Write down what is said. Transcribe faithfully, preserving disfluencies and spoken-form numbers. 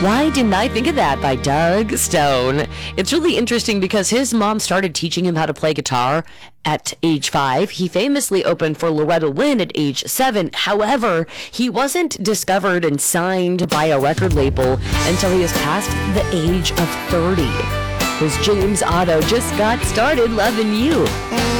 Why Didn't I Think of That by Doug Stone. It's really interesting because his mom started teaching him how to play guitar at age five. He famously opened for Loretta Lynn at age seven. However, he wasn't discovered and signed by a record label until he was past the age of thirty. His James Otto Just Got Started Loving You.